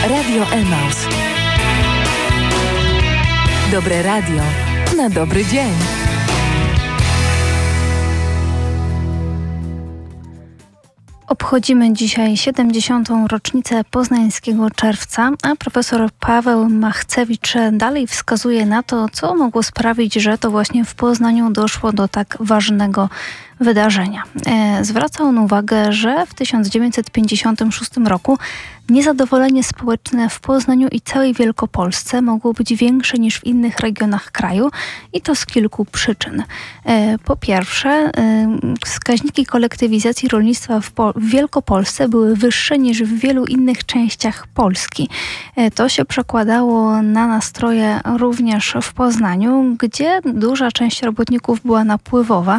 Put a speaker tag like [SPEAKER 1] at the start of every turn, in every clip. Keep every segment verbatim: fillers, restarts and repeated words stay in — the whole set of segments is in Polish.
[SPEAKER 1] Radio Emaus. Dobre radio na dobry dzień.
[SPEAKER 2] Obchodzimy dzisiaj siedemdziesiątą rocznicę poznańskiego czerwca, a profesor Paweł Machcewicz dalej wskazuje na to, co mogło sprawić, że to właśnie w Poznaniu doszło do tak ważnego wydarzenia. Zwraca on uwagę, że w tysiąc dziewięćset pięćdziesiątym szóstym roku niezadowolenie społeczne w Poznaniu i całej Wielkopolsce mogło być większe niż w innych regionach kraju i to z kilku przyczyn. Po pierwsze, wskaźniki kolektywizacji rolnictwa w, po- w Wielkopolsce były wyższe niż w wielu innych częściach Polski. To się przekładało na nastroje również w Poznaniu, gdzie duża część robotników była napływowa.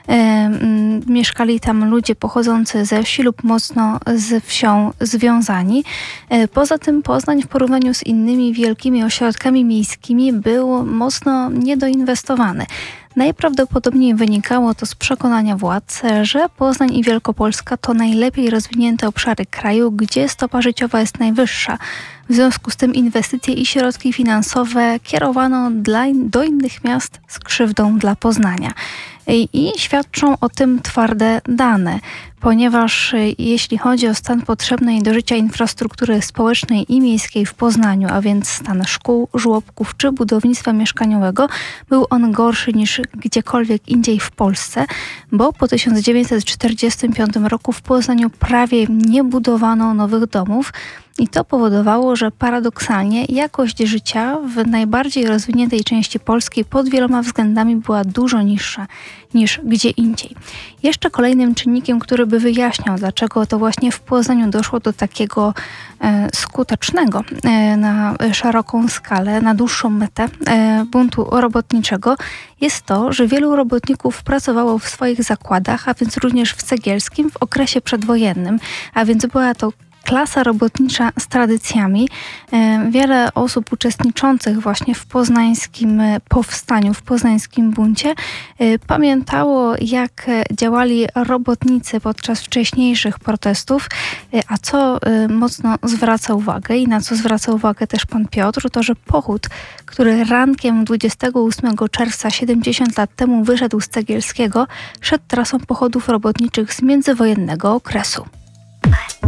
[SPEAKER 2] Mieszkali tam ludzie pochodzący ze wsi lub mocno z wsią związani. Poza tym Poznań w porównaniu z innymi wielkimi ośrodkami miejskimi był mocno niedoinwestowany. Najprawdopodobniej wynikało to z przekonania władz, że Poznań i Wielkopolska to najlepiej rozwinięte obszary kraju, gdzie stopa życiowa jest najwyższa. W związku z tym inwestycje i środki finansowe kierowano dla, do innych miast z krzywdą dla Poznania. I, I świadczą o tym twarde dane, ponieważ jeśli chodzi o stan potrzebnej do życia infrastruktury społecznej i miejskiej w Poznaniu, a więc stan szkół, żłobków czy budownictwa mieszkaniowego, był on gorszy niż gdziekolwiek indziej w Polsce, bo po tysiąc dziewięćset czterdziestym piątym roku w Poznaniu prawie nie budowano nowych domów. I to powodowało, że paradoksalnie jakość życia w najbardziej rozwiniętej części Polski pod wieloma względami była dużo niższa niż gdzie indziej. Jeszcze kolejnym czynnikiem, który by wyjaśniał, dlaczego to właśnie w Poznaniu doszło do takiego e, skutecznego e, na szeroką skalę, na dłuższą metę e, buntu robotniczego, jest to, że wielu robotników pracowało w swoich zakładach, a więc również w Cegielskim w okresie przedwojennym, a więc była to klasa robotnicza z tradycjami. Wiele osób uczestniczących właśnie w poznańskim powstaniu, w poznańskim buncie pamiętało, jak działali robotnicy podczas wcześniejszych protestów, a co mocno zwraca uwagę i na co zwraca uwagę też pan Piotr, to że pochód, który rankiem dwudziestego ósmego czerwca siedemdziesiąt lat temu wyszedł z Cegielskiego, szedł trasą pochodów robotniczych z międzywojennego okresu.